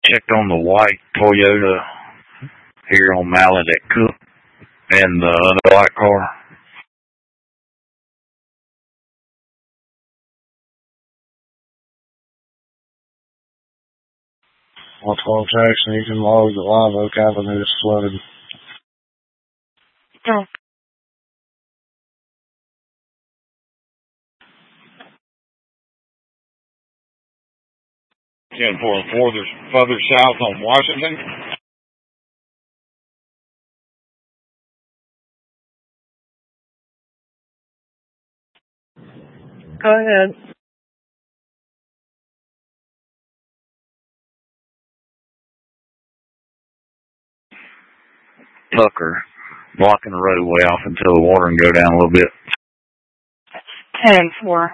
checked on the white Toyota here on Mallet at Cook and the other black car. 112 Jackson, you can log the Live Oak Avenue is flooded. Oh. Ten four and four. There's further south on Washington. Go ahead. Tucker, blocking the roadway off until the water can go down a little bit. 10-4.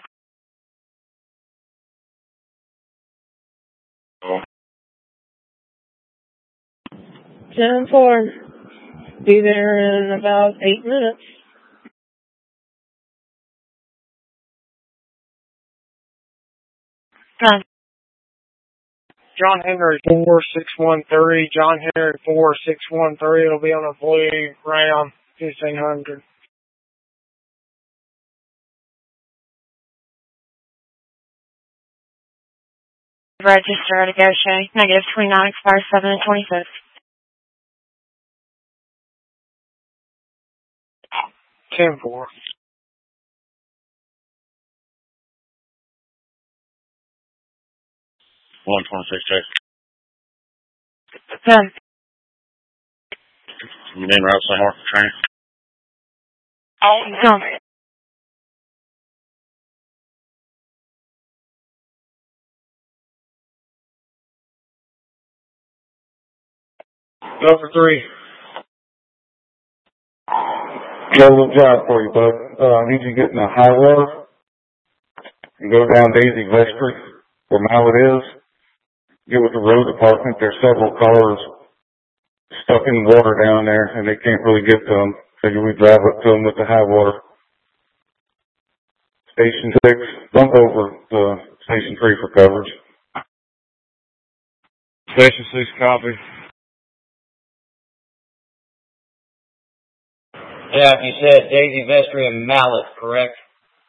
Oh. 10-4. Be there in about 8 minutes. Done. John Henry 46130. John Henry 46130. It'll be on a blue Ram 1500. Register to go, Shay. Negative 29, expires 7/25. 10-4. 126 check. 10. You been route somewhere for training? Done. Go for 3. Got a little job for you, bud. I need you to get in the high water and go down Daisy Vestry, where Mallet is. Get with the road department. There's several cars stuck in water down there, and they can't really get to them. Figure we drive up to them with the high water. Station 6, bump over the Station 3 for coverage. Station 6, copy. Yeah, you said Daisy Vestry and Mallet, correct?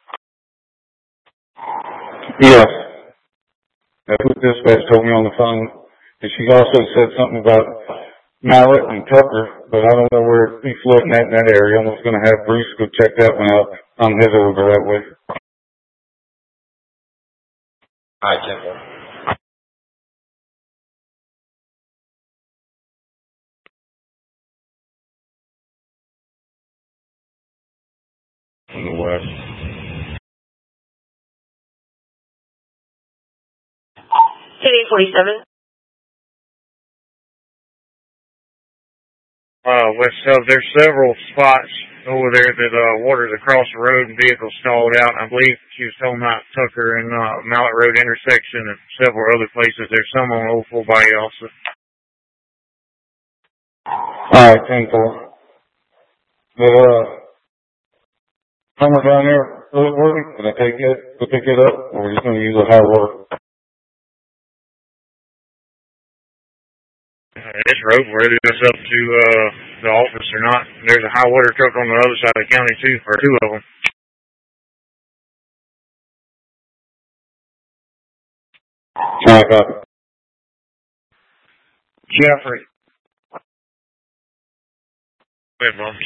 Yes. That's what dispatch told me on the phone. And she also said something about Mallet and Tucker, but I don't know where he's floating at in that area. I'm just going to have Bruce go check that one out. I'm headed over that way. All right, 10-4. To the west. City 47. West of, there's several spots over there that water's across the road and vehicles stalled out. I believe she was talking about Tucker and Mallet Road intersection and several other places. There's some on Old Full Bay also. Alright, 10-4. The hammer down there, will it work? Can I take it, go pick it up, or we're just going to use a high water? This road, whether it's up to the office or not, there's a high water truck on the other side of the county too, or 2 of them. Alright, copy. Jeffrey. Go ahead, Mom.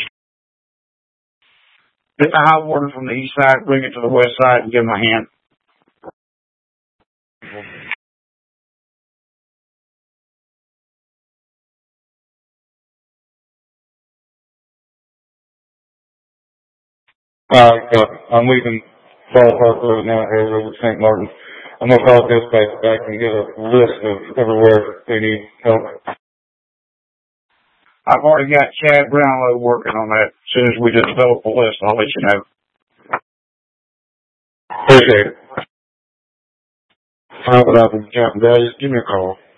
Get the high water from the east side, bring it to the west side, and give them a hand. Alright, copy. I'm leaving Ballpark Road now, headed over to St. Martin. I'm going to call dispatch back and get a list of everywhere they need help. I've already got Chad Brownlow working on that. As soon as we develop a list, I'll let you know. Appreciate it. Alright, without the captain, just give me a call.